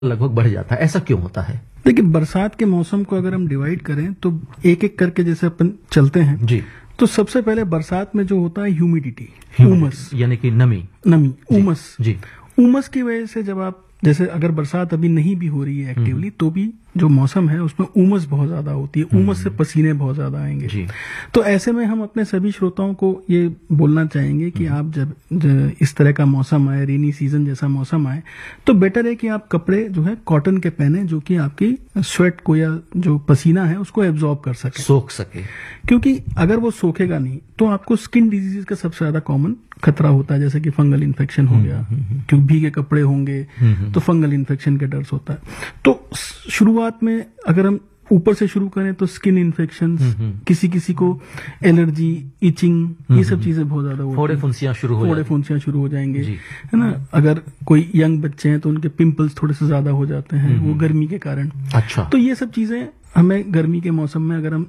लगभग बढ़ जाता है, ऐसा क्यों होता है? देखिए, बरसात के मौसम को अगर हम डिवाइड करें तो एक एक करके जैसे अपन चलते हैं जी। तो सबसे पहले बरसात में जो होता है ह्यूमिडिटी, उमस, यानी कि नमी। उमस। जी। उमस की वजह से जब आप जैसे अगर बरसात अभी नहीं भी हो रही है एक्टिवली तो भी जो मौसम है उसमें उमस बहुत ज्यादा होती है, उमस से पसीने बहुत ज्यादा आएंगे। जी। तो ऐसे में हम अपने सभी श्रोताओं को ये बोलना चाहेंगे कि आप जब इस तरह का मौसम आए, रेनी सीजन जैसा मौसम आए, तो बेटर है कि आप कपड़े जो है कॉटन के पहने जो कि आपकी स्वेट को या जो पसीना है उसको एब्जॉर्ब कर सके, सोख सके। क्योंकि अगर वो सोखेगा नहीं तो आपको स्किन डिजीज का सबसे ज्यादा कॉमन खतरा होता है, जैसे कि फंगल इन्फेक्शन हो गया, क्योंकि भीगे कपड़े होंगे तो फंगल इन्फेक्शन के डर होता है। तो शुरुआत में अगर हम ऊपर से शुरू करें तो स्किन इन्फेक्शंस, किसी किसी को एलर्जी, इचिंग, ये सब चीजें बहुत ज्यादा होती हैं। फोड़े फुंसियां शुरू हो जाएंगे, है ना। अगर कोई यंग बच्चे हैं तो उनके पिंपल्स थोड़े से ज्यादा हो जाते हैं, वो गर्मी के कारण। अच्छा। तो ये सब चीजें हमें गर्मी के मौसम में, अगर हम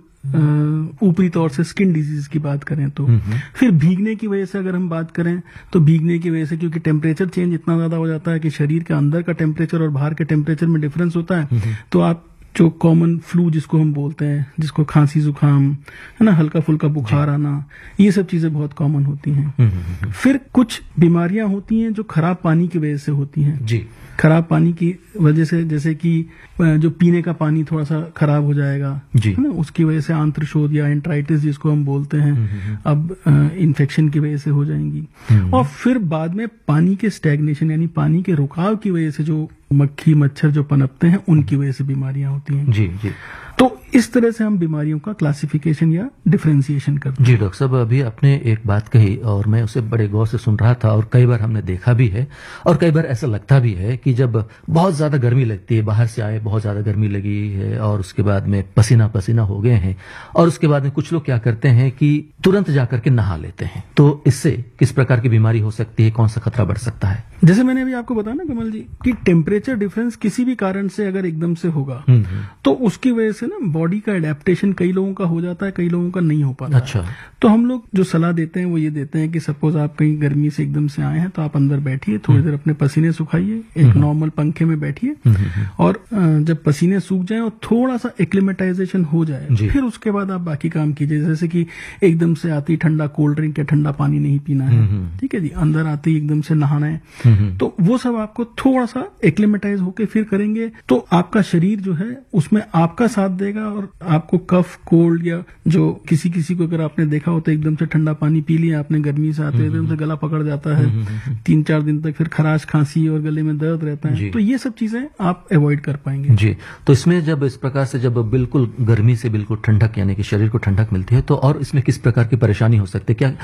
ऊपरी तौर से स्किन डिजीज की बात करें तो फिर भीगने की वजह से अगर हम बात करें तो भीगने की वजह से, क्योंकि टेम्परेचर चेंज इतना ज्यादा हो जाता है कि शरीर के अंदर का टेम्परेचर और बाहर के टेम्परेचर में डिफरेंस होता है, तो आप जो कॉमन फ्लू जिसको हम बोलते हैं, जिसको खांसी जुकाम, है ना, हल्का फुल्का बुखार आना, ये सब चीजें बहुत कॉमन होती हैं। फिर कुछ बीमारियां होती हैं जो खराब पानी की वजह से होती हैं। जी। खराब पानी की वजह से, जैसे कि जो पीने का पानी थोड़ा सा खराब हो जाएगा, है ना, उसकी वजह से आंत्रशोथ या एंट्राइटिस जिसको हम बोलते हैं, अब इन्फेक्शन की वजह से हो जाएंगी। और फिर बाद में पानी के स्टैग्नेशन यानी पानी के रुकाव की वजह से जो मक्खी मच्छर जो पनपते हैं उनकी वजह से बीमारियां होती हैं। जी जी। तो इस तरह से हम बीमारियों का क्लासिफिकेशन या डिफरेंशिएशन करते हैं। जी डॉक्टर साहब, अभी आपने एक बात कही और मैं उसे बड़े गौर से सुन रहा था, और कई बार हमने देखा भी है और कई बार ऐसा लगता भी है कि जब बहुत ज्यादा गर्मी लगती है, बाहर से आए बहुत ज्यादा गर्मी लगी है और उसके बाद में पसीना पसीना हो गए हैं, और उसके बाद में कुछ लोग क्या करते हैं कि तुरंत जाकर के नहा लेते हैं, तो इससे किस प्रकार की बीमारी हो सकती है, कौन सा खतरा बढ़ सकता है? जैसे मैंने अभी आपको बताया ना कमल जी कि टेम्परेचर डिफरेंस किसी भी कारण से अगर एकदम से होगा तो उसकी वजह से ना बॉडी का एडेप्टेशन कई लोगों का हो जाता है, कई लोगों का नहीं हो पाता। अच्छा। तो हम लोग जो सलाह देते हैं वो ये देते हैं कि सपोज आप कहीं गर्मी से एकदम से आए हैं तो आप अंदर बैठिए, थोड़ी देर अपने पसीने सुखाइए, एक नॉर्मल पंखे में बैठिए, और जब पसीने सूख जाए और थोड़ा सा एक्लिमेटाइजेशन हो जाए फिर उसके बाद आप बाकी काम कीजिए। जैसे कि एकदम से आती ठंडा कोल्ड ड्रिंक या ठंडा पानी नहीं पीना है, ठीक है जी, अंदर आते ही एकदम से नहाना है, तो वो सब आपको थोड़ा सा एक्लिमेटाइज होके फिर करेंगे तो आपका शरीर जो है उसमें आपका साथ देगा, और आपको कफ कोल्ड या जो किसी किसी को अगर आपने देखा हो तो एकदम से ठंडा पानी पी लिया आपने गर्मी से आते एकदम से गला पकड़ जाता है, 3-4 दिन तक फिर खराश खांसी और गले में दर्द रहता है, तो ये सब चीजें आप अवॉइड कर पाएंगे। जी। तो इसमें जब इस प्रकार से जब बिल्कुल गर्मी से बिल्कुल ठंडक यानी कि शरीर को ठंडक मिलती है तो और इसमें किस प्रकार की परेशानी हो सकती है? क्या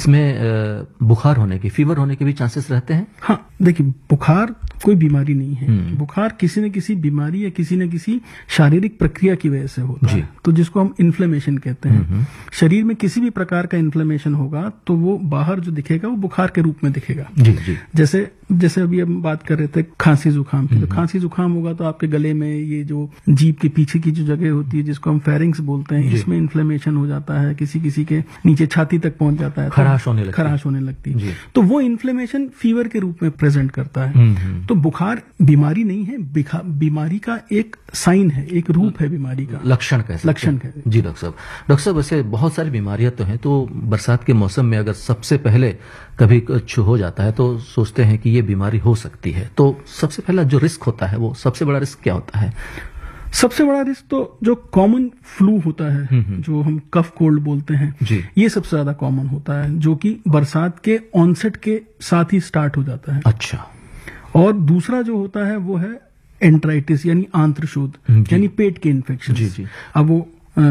इसमें बुखार होने की, फीवर होने के भी चांसेस रहते हैं? हाँ, देखिए, बुखार कोई बीमारी नहीं है। बुखार किसी न किसी बीमारी या किसी न किसी शारीरिक प्रक्रिया की वजह से होता है, तो जिसको हम इन्फ्लेमेशन कहते हैं। शरीर में किसी भी प्रकार का इन्फ्लेमेशन होगा तो वो बाहर जो दिखेगा वो बुखार के रूप में दिखेगा। जी जी। जैसे अभी हम बात कर रहे थे खांसी जुकाम की, तो खांसी जुकाम होगा तो आपके गले में ये जो जीभ के पीछे की जो जगह होती है जिसको हम फेरिंग्स बोलते हैं, इसमें इन्फ्लेमेशन हो जाता है, किसी किसी के नीचे छाती तक पहुंच जाता है, खराश होने लगती है। तो वो इन्फ्लेमेशन फीवर के रूप में प्रेजेंट करता है। तो बुखार बीमारी नहीं है, बीमारी का एक साइन है, एक रूप है बीमारी का, लक्षण कह। जी डॉक्टर साहब, वैसे बहुत सारी बीमारियां तो हैं, तो बरसात के मौसम में अगर सबसे पहले कभी कुछ हो जाता है तो सोचते हैं कि ये बीमारी हो सकती है, तो सबसे पहला जो रिस्क होता है वो सबसे बड़ा रिस्क क्या होता है? सबसे बड़ा रिस्क तो जो कॉमन फ्लू होता है, जो हम कफ कोल्ड बोलते हैं, ये सबसे ज्यादा कॉमन होता है, जो कि बरसात के ऑनसेट के साथ ही स्टार्ट हो जाता है। अच्छा। और दूसरा जो होता है वो है एंट्राइटिस यानी आंत्रशोथ, यानी पेट के इन्फेक्शन। जी। अब वो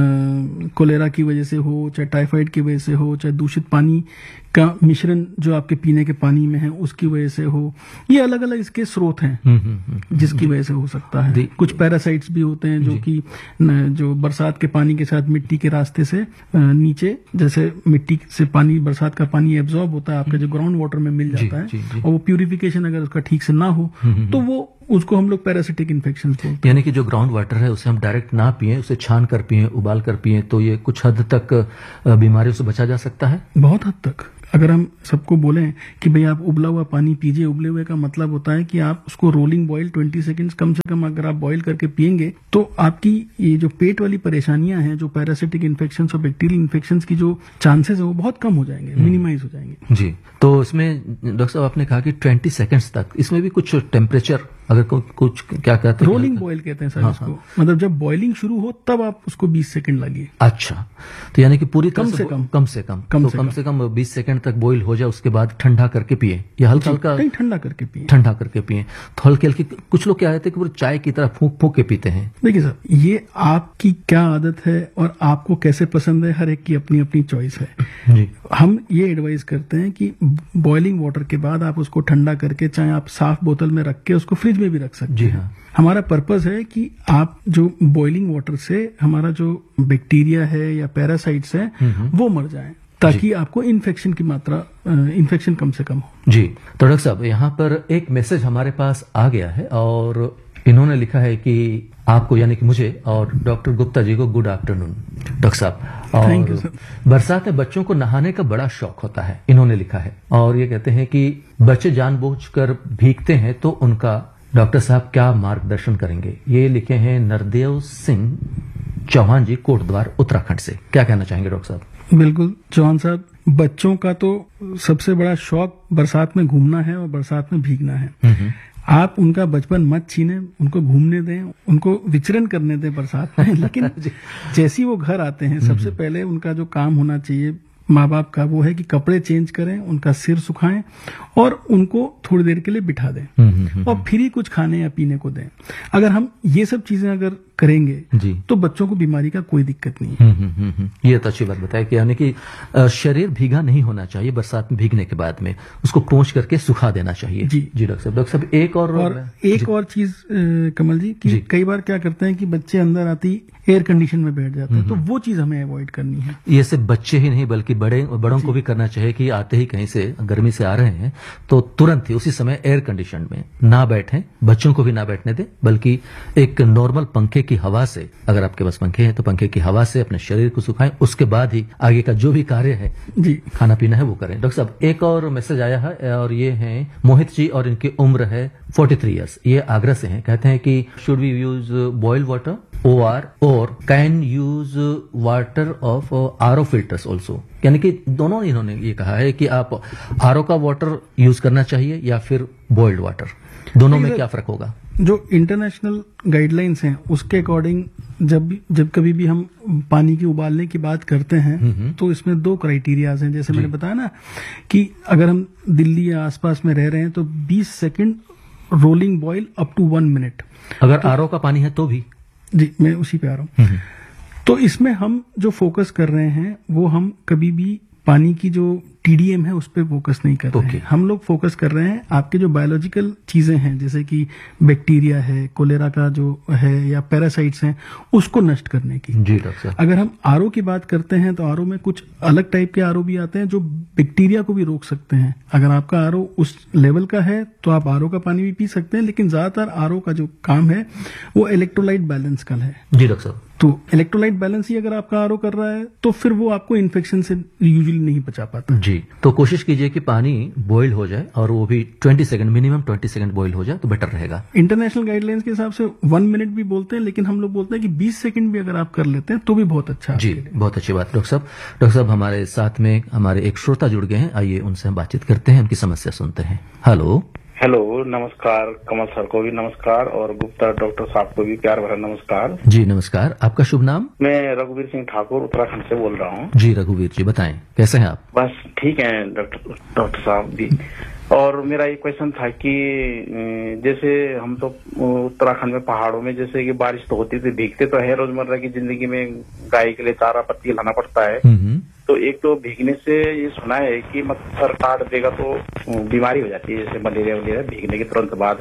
कोलेरा की वजह से हो, चाहे टाइफाइड की वजह से हो, चाहे दूषित पानी का मिश्रण जो आपके पीने के पानी में है उसकी वजह से हो, ये अलग अलग इसके स्रोत हैं जिसकी वजह से हो सकता है। कुछ पैरासाइट्स भी होते हैं जो कि जो बरसात के पानी के साथ मिट्टी के रास्ते से नीचे, जैसे मिट्टी से पानी, बरसात का पानी एब्जॉर्ब होता है आपके जो ग्राउंड वाटर में मिल जाता है, और वो प्यूरिफिकेशन अगर उसका ठीक से ना हो तो वो उसको हम लोग पैरासिटिक इन्फेक्शन बोलते हैं। यानी कि जो ग्राउंड वाटर है उसे हम डायरेक्ट ना पिए, उसे छान कर पिए, उबाल कर पिए, तो ये कुछ हद तक बीमारियों से बचा जा सकता है। बहुत हद तक अगर हम सबको बोलें कि भाई आप उबला हुआ पानी पीजिए, उबले हुए का मतलब होता है कि आप उसको रोलिंग बॉयल 20 सेकंड्स कम से कम अगर आप बॉयल करके पियेंगे तो आपकी ये जो पेट वाली परेशानियां हैं, जो पैरासिटिक इन्फेक्शन और बैक्टीरियल इन्फेक्शन की जो चांसेस है वो बहुत कम हो जाएंगे, मिनिमाइज हो जाएंगे। जी, तो इसमें डॉक्टर साहब आपने कहा कि 20 सेकंड्स तक, इसमें भी कुछ टेम्परेचर अगर कुछ क्या कहते हैं, रोलिंग बॉयल कहते हैं सर इसको। मतलब जब बॉइलिंग शुरू हो तब आप उसको 20 सेकंड लगिए। अच्छा, तो यानी कि पूरी कम से कम 20 सेकंड तक बॉईल हो जाए, उसके बाद ठंडा करके पिए या हल्का हल्का ठंडा करके पिए। तो हल्की हल्की, कुछ लोग क्या रहते हैं कि वो चाय की तरह फूंक फूंक के पीते हैं। देखिए सर, ये आपकी क्या आदत है और आपको कैसे पसंद है, हर एक की अपनी अपनी चॉइस है। जी, हम ये एडवाइस करते हैं कि बॉइलिंग वाटर के बाद आप उसको ठंडा करके, चाहे आप साफ बोतल में रख के उसको फ्रिज में भी रख सकते हैं। जी हाँ। हमारा पर्पस है कि आप जो बॉइलिंग वाटर से हमारा जो बैक्टीरिया है या पैरासाइट्स है वो मर जाएं, ताकि आपको इन्फेक्शन की मात्रा, इन्फेक्शन कम से कम हो। जी, तो डॉक्टर साहब यहाँ पर एक मैसेज हमारे पास आ गया है और इन्होंने लिखा है कि आपको यानी कि मुझे और डॉक्टर गुप्ता जी को गुड आफ्टरनून डॉक्टर साहब। Thank you, और sir। बरसात में बच्चों को नहाने का बड़ा शौक होता है, इन्होंने लिखा है, और ये कहते हैं कि बच्चे जानबूझकर भीगते हैं तो उनका डॉक्टर साहब क्या मार्गदर्शन करेंगे। ये लिखे हैं नरदेव सिंह चौहान जी, कोटद्वार उत्तराखंड से। क्या कहना चाहेंगे डॉक्टर साहब? बिल्कुल चौहान साहब, बच्चों का तो सबसे बड़ा शौक बरसात में घूमना है और बरसात में भीगना है। आप उनका बचपन मत छीने, उनको घूमने दें, उनको विचरण करने दें बरसात में। लेकिन जैसे ही वो घर आते हैं, सबसे पहले उनका जो काम होना चाहिए माँ बाप का, वो है कि कपड़े चेंज करें, उनका सिर सुखाएं और उनको थोड़ी देर के लिए बिठा दें और फिर ही कुछ खाने या पीने को दें। अगर हम ये सब चीजें अगर करेंगे जी, तो बच्चों को बीमारी का कोई दिक्कत नहीं है। ये तो अच्छी बात बताया कि यानी कि शरीर भीगा नहीं होना चाहिए, बरसात में भीगने के बाद में उसको पोंछ करके सुखा देना चाहिए। जी जी डॉक्टर साहब एक और चीज कमल जी कि कई बार क्या करते हैं कि बच्चे अंदर आती एयर कंडीशन में बैठ जाते हैं, तो वो चीज हमें अवॉइड करनी है। ये सिर्फ बच्चे ही नहीं बल्कि बड़ों को भी करना चाहिए कि आते ही कहीं से गर्मी से आ रहे हैं तो तुरंत ही उसी समय एयर कंडीशन में ना बैठें, बच्चों को भी ना बैठने दें, बल्कि एक नॉर्मल पंखे की हवा से, अगर आपके पास पंखे हैं तो पंखे की हवा से अपने शरीर को सुखाएं, उसके बाद ही आगे का जो भी कार्य है जी, खाना पीना है वो करें। डॉक्टर साहब एक और मैसेज आया है और ये हैं मोहित जी और इनकी उम्र है 43 ईयर्स। ये आगरा से हैं, कहते हैं कि should we use boiled water और can use water of RO filters also. यानी कि दोनों इन्होंने ये कहा है कि आप आरओ का वाटर यूज करना चाहिए या फिर बॉइल्ड वाटर, दोनों में क्या फर्क होगा? जो इंटरनेशनल गाइडलाइंस हैं उसके अकॉर्डिंग जब कभी भी हम पानी की उबालने की बात करते हैं तो इसमें 2 क्राइटेरियाज हैं। जैसे मैंने बताया ना कि अगर हम दिल्ली या आसपास में रह रहे हैं तो 20 second rolling boil up to 1 minute. अगर आरओ का पानी है तो भी? जी, मैं उसी पे आ रहा हूँ। तो इसमें हम जो फोकस कर रहे हैं वो हम कभी भी पानी की जो टीडीएम है उस पर फोकस नहीं कर रहे हैं। हम लोग फोकस कर रहे हैं आपके जो बायोलॉजिकल चीजें हैं, जैसे कि बैक्टीरिया है, कोलेरा का जो है या पैरासाइट्स हैं, उसको नष्ट करने की। जी डॉक्टर। अगर हम आरओ की बात करते हैं तो आरओ में कुछ अलग टाइप के आरओ भी आते हैं जो बैक्टीरिया को भी रोक सकते हैं। अगर आपका आरओ उस लेवल का है तो आप आरओ का पानी भी पी सकते हैं, लेकिन ज्यादातर आरओ का जो काम है वो इलेक्ट्रोलाइट बैलेंस का है। जी डॉक्टर साहब। तो इलेक्ट्रोलाइट बैलेंस ही अगर आपका आरओ कर रहा है तो फिर वो आपको इन्फेक्शन से यूजुअली नहीं बचा पाता। जी, तो कोशिश कीजिए कि पानी बॉईल हो जाए और वो भी 20 सेकंड, मिनिमम 20 सेकंड बॉईल हो जाए तो बेटर रहेगा। इंटरनेशनल गाइडलाइंस के हिसाब से 1 मिनट भी बोलते हैं, लेकिन हम लोग बोलते हैं कि 20 सेकंड भी अगर आप कर लेते हैं तो भी बहुत अच्छा। जी, बहुत अच्छी बात डॉक्टर साहब हमारे साथ में हमारे एक श्रोता जुड़ गए हैं, आइए उनसे हम बातचीत करते हैं, उनकी समस्या सुनते हैं। हेलो, नमस्कार। कमल सर को भी नमस्कार और गुप्ता डॉक्टर साहब को भी प्यार भरा नमस्कार। जी नमस्कार, आपका शुभ नाम? मैं रघुवीर सिंह ठाकुर उत्तराखंड से बोल रहा हूँ। जी रघुवीर जी, बताएं कैसे हैं आप? बस ठीक है डॉक्टर साहब भी। और मेरा ये क्वेश्चन था कि जैसे हम तो उत्तराखंड में पहाड़ों में जैसे कि बारिश तो होती थी, भीगते तो है, रोजमर्रा की जिंदगी में गाय के लिए चारा पत्ती लाना पड़ता है। तो एक तो भीगने से ये सुना है कि मच्छर काट देगा तो बीमारी हो जाती है, जैसे मलेरिया वगैरह भीगने के तुरंत बाद।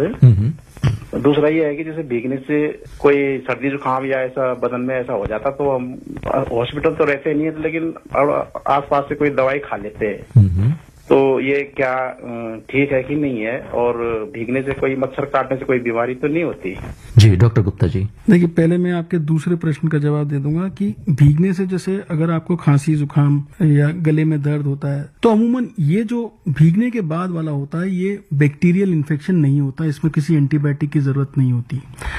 दूसरा ये है कि जैसे भीगने से कोई सर्दी जुकाम या ऐसा बदन में ऐसा हो जाता तो हम हॉस्पिटल तो रहते नहीं है, लेकिन आसपास से कोई दवाई खा लेते हैं। तो ये क्या ठीक है कि नहीं है, और भीगने से कोई, मच्छर काटने से कोई बीमारी तो नहीं होती? जी डॉक्टर गुप्ता जी। देखिए, पहले मैं आपके दूसरे प्रश्न का जवाब दे दूंगा कि भीगने से, जैसे अगर आपको खांसी जुकाम या गले में दर्द होता है, तो अमूमन ये जो भीगने के बाद वाला होता है ये बैक्टीरियल इन्फेक्शन नहीं होता, इसमें किसी एंटीबायोटिक की जरूरत नहीं होती।